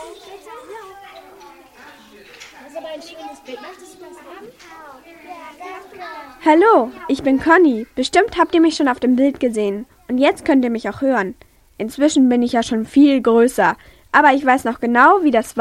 Das ist aber ein schönes Bild. Möchtest du das haben? Hallo, ich bin Conny. Bestimmt habt ihr mich schon auf dem Bild gesehen. Und jetzt könnt ihr mich auch hören. Inzwischen bin ich ja schon viel größer. Aber ich weiß noch genau, wie das war.